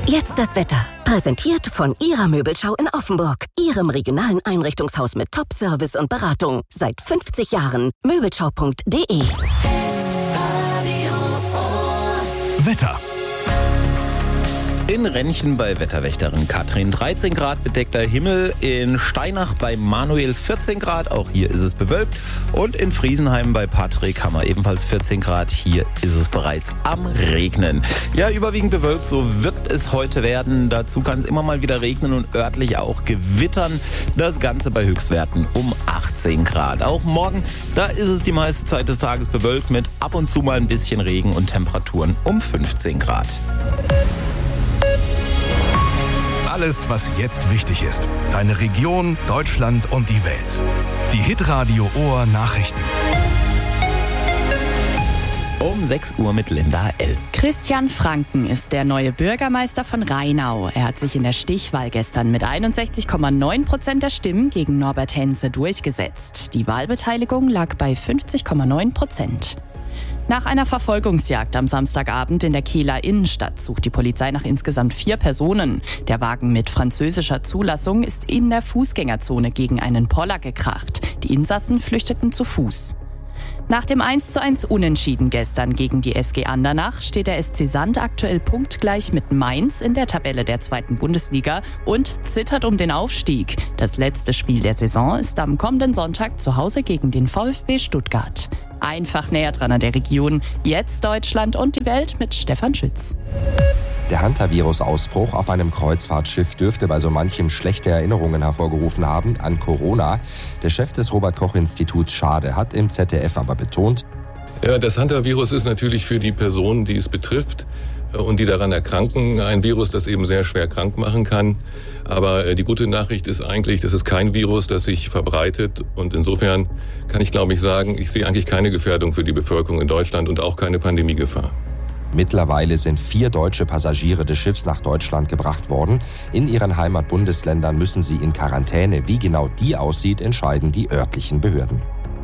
Jetzt das Wetter. Präsentiert von Ihrer Möbelschau in Offenburg. Ihrem regionalen Einrichtungshaus mit Top-Service und Beratung. Seit 50 Jahren. Möbelschau.de. Wetter. In Rennchen bei Wetterwächterin Katrin 13 Grad bedeckter Himmel, in Steinach bei Manuel 14 Grad, auch hier ist es bewölkt, und in Friesenheim bei Patrick haben wir ebenfalls 14 Grad, hier ist es bereits am Regnen. Ja, überwiegend bewölkt, so wird es heute werden, dazu kann es immer mal wieder regnen und örtlich auch gewittern, das Ganze bei Höchstwerten um 18 Grad. Auch morgen, da ist es die meiste Zeit des Tages bewölkt mit ab und zu mal ein bisschen Regen und Temperaturen um 15 Grad. Alles, was jetzt wichtig ist. Deine Region, Deutschland und die Welt. Die Hitradio Ohr Nachrichten. Um 6 Uhr mit Linda L. Christian Franken ist der neue Bürgermeister von Rheinau. Er hat sich in der Stichwahl gestern mit 61,9% der Stimmen gegen Norbert Henze durchgesetzt. Die Wahlbeteiligung lag bei 50,9%. Nach einer Verfolgungsjagd am Samstagabend in der Kehler Innenstadt sucht die Polizei nach insgesamt 4 Personen. Der Wagen mit französischer Zulassung ist in der Fußgängerzone gegen einen Poller gekracht. Die Insassen flüchteten zu Fuß. Nach dem 1:1 Unentschieden gestern gegen die SG Andernach steht der SC Sand aktuell punktgleich mit Mainz in der Tabelle der 2. Bundesliga und zittert um den Aufstieg. Das letzte Spiel der Saison ist am kommenden Sonntag zu Hause gegen den VfB Stuttgart. Einfach näher dran an der Region. Jetzt Deutschland und die Welt mit Stefan Schütz. Der Hantavirus-Ausbruch auf einem Kreuzfahrtschiff dürfte bei so manchem schlechte Erinnerungen hervorgerufen haben an Corona. Der Chef des Robert-Koch-Instituts Schade hat im ZDF aber betont: Ja, das Hantavirus ist natürlich für die Personen, die es betrifft und die daran erkranken, ein Virus, das eben sehr schwer krank machen kann. Aber die gute Nachricht ist eigentlich, das ist kein Virus, das sich verbreitet. Und insofern kann ich, glaube ich, sagen, ich sehe eigentlich keine Gefährdung für die Bevölkerung in Deutschland und auch keine Pandemiegefahr. Mittlerweile sind 4 deutsche Passagiere des Schiffs nach Deutschland gebracht worden. In ihren Heimatbundesländern müssen sie in Quarantäne. Wie genau die aussieht, entscheiden die örtlichen Behörden.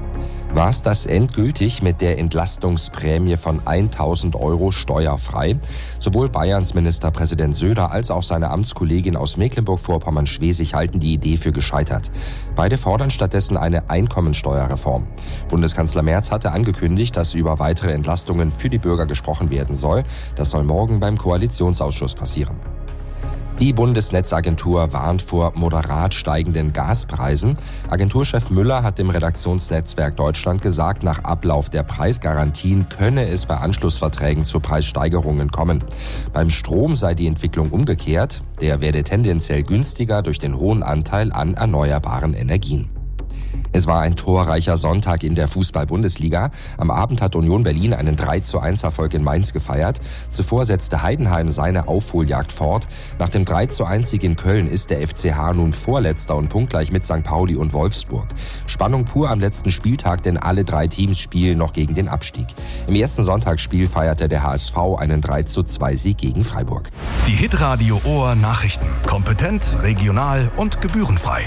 War es das endgültig mit der Entlastungsprämie von 1.000 € steuerfrei? Sowohl Bayerns Ministerpräsident Söder als auch seine Amtskollegin aus Mecklenburg-Vorpommern-Schwesig halten die Idee für gescheitert. Beide fordern stattdessen eine Einkommensteuerreform. Bundeskanzler Merz hatte angekündigt, dass über weitere Entlastungen für die Bürger gesprochen werden soll. Das soll morgen beim Koalitionsausschuss passieren. Die Bundesnetzagentur warnt vor moderat steigenden Gaspreisen. Agenturchef Müller hat dem Redaktionsnetzwerk Deutschland gesagt, nach Ablauf der Preisgarantien könne es bei Anschlussverträgen zu Preissteigerungen kommen. Beim Strom sei die Entwicklung umgekehrt. Der werde tendenziell günstiger durch den hohen Anteil an erneuerbaren Energien. Es war ein torreicher Sonntag in der Fußball-Bundesliga. Am Abend hat Union Berlin einen 3:1 in Mainz gefeiert. Zuvor setzte Heidenheim seine Aufholjagd fort. Nach dem 3:1 in Köln ist der FCH nun Vorletzter und punktgleich mit St. Pauli und Wolfsburg. Spannung pur am letzten Spieltag, denn alle 3 Teams spielen noch gegen den Abstieg. Im ersten Sonntagsspiel feierte der HSV einen 3:2 gegen Freiburg. Die Hitradio Ohr Nachrichten. Kompetent, regional und gebührenfrei.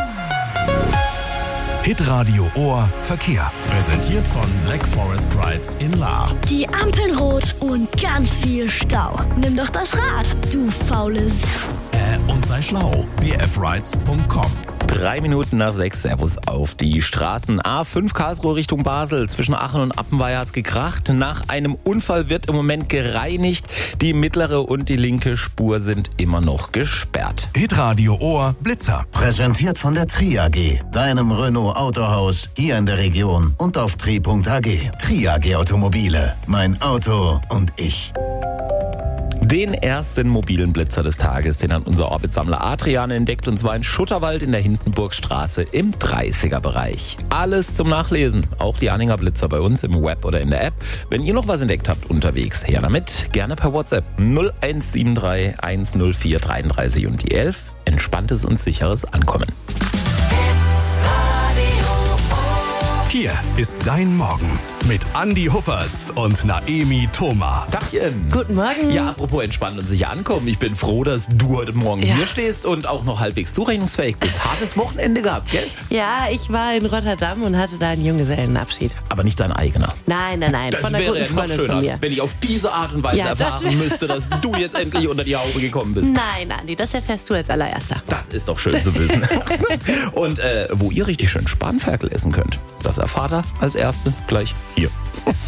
Hitradio Ohr Verkehr. Präsentiert von Black Forest Rides in Lahr. Die Ampeln rot und ganz viel Stau. Nimm doch das Rad, du faules. Und sei schlau. bfrides.com. 3 Minuten nach 6, Servus auf die Straßen. A5 Karlsruhe Richtung Basel. Zwischen Aachen und Appenweier hat's gekracht. Nach einem Unfall wird im Moment gereinigt. Die mittlere und die linke Spur sind immer noch gesperrt. Hitradio Ohr Blitzer. Präsentiert von der Tri AG, deinem Renault Autohaus hier in der Region und auf tri.ag. Tri AG Automobile. Mein Auto und ich. Den ersten mobilen Blitzer des Tages, den hat unser Orbitsammler Adrian entdeckt, und zwar in Schutterwald in der Hindenburgstraße im 30er-Bereich. Alles zum Nachlesen, auch die Anhängerblitzer bei uns im Web oder in der App. Wenn ihr noch was entdeckt habt unterwegs, her damit, gerne per WhatsApp 0173 104 33 und die 11. Entspanntes und sicheres Ankommen. Hier ist dein Morgen. mit Andi Huppertz und Naemi Thoma. Tachchen. Guten Morgen. Ja, apropos entspannt und sicher ankommen. Ich bin froh, dass du heute Morgen hier stehst und auch noch halbwegs zurechnungsfähig bist. Hartes Wochenende gehabt, gell? Ja, ich war in Rotterdam und hatte da einen Junggesellenabschied. Aber nicht dein eigener. Nein. Das Von einer wäre guten ja noch Freundin von schöner, mir. wenn ich auf diese Art und Weise erfahren müsste, dass du jetzt endlich unter die Haube gekommen bist. Nein, Andi, das erfährst du als allererster. Das ist doch schön zu wissen. Und wo ihr richtig schön Spanferkel essen könnt, das erfahrt ihr als Erste gleich hier.